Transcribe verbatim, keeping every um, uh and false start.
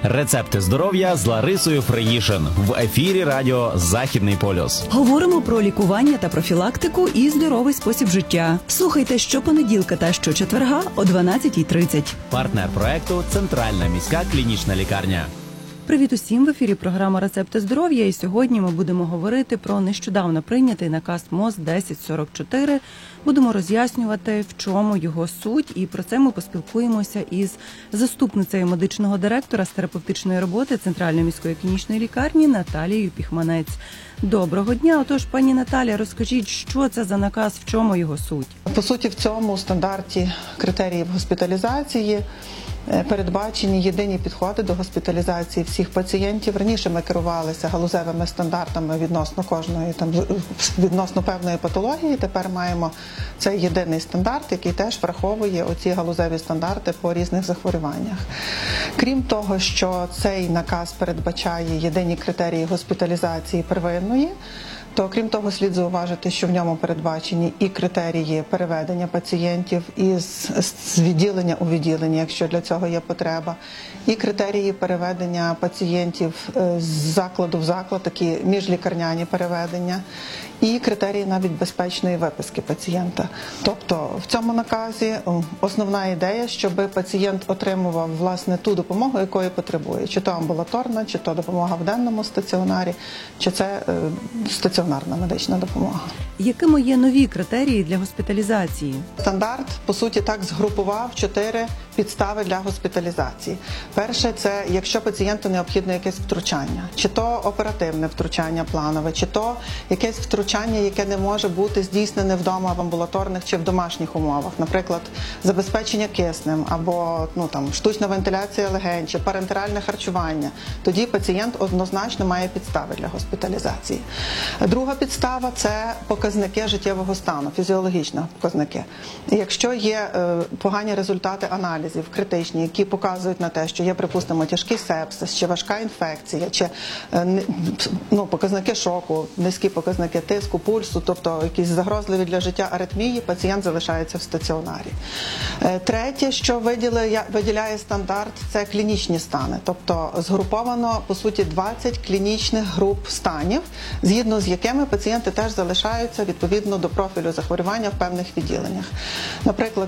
Рецепти здоров'я з Ларисою Фриїшин в ефірі радіо «Західний полюс». Говоримо про лікування та профілактику і здоровий спосіб життя. Слухайте щопонеділка та щочетверга о дванадцятій тридцять. Партнер проекту – Центральна міська клінічна лікарня. Привіт усім! В ефірі програма «Рецепти здоров'я». І сьогодні ми будемо говорити про нещодавно прийнятий наказ МОЗ десять сорок чотири. Будемо роз'яснювати, в чому його суть. І про це ми поспілкуємося із заступницею медичного директора з терапевтичної роботи Центральної міської клінічної лікарні Наталією Піхманець. Доброго дня! Отож, пані Наталя, розкажіть, що це за наказ, в чому його суть? По суті, в цьому стандарті критеріїв госпіталізації передбачені єдині підходи до госпіталізації всіх пацієнтів. Раніше ми керувалися галузевими стандартами відносно кожної, там, відносно певної патології. Тепер маємо цей єдиний стандарт, який теж враховує оці галузеві стандарти по різних захворюваннях. Крім того, що цей наказ передбачає єдині критерії госпіталізації первинної, то, крім того, слід зауважити, що в ньому передбачені і критерії переведення пацієнтів із з відділення у відділення, якщо для цього є потреба, і критерії переведення пацієнтів з закладу в заклад, такі міжлікарняні переведення, і критерії навіть безпечної виписки пацієнта. Тобто в цьому наказі основна ідея, щоб пацієнт отримував, власне, ту допомогу, якої потребує. Чи то амбулаторна, чи то допомога в денному стаціонарі, чи це стаціонарна медична допомога. Якими є нові критерії для госпіталізації? Стандарт, по суті, так згрупував чотири підстави для госпіталізації. Перше – це якщо пацієнту необхідно якесь втручання. Чи то оперативне втручання планове, чи то якесь втручання, яке не може бути здійснене вдома в амбулаторних чи в домашніх умовах. Наприклад, забезпечення киснем, або ну, там, штучна вентиляція легень, чи парентеральне харчування. Тоді пацієнт однозначно має підстави для госпіталізації. Друга підстава – це показники життєвого стану, фізіологічні показники. Якщо є е, погані результати аналізів, критичні, які показують на те, що є, припустимо, тяжкий сепсис, чи важка інфекція, чи е, ну, показники шоку, низькі показники тиску, пульсу, тобто якісь загрозливі для життя аритмії, пацієнт залишається в стаціонарі. Е, третє, що виділяє, виділяє стандарт, це клінічні стани. Тобто згруповано, по суті, двадцять клінічних груп станів, згідно з якими пацієнти теж залишаються відповідно до профілю захворювання в певних відділеннях. Наприклад,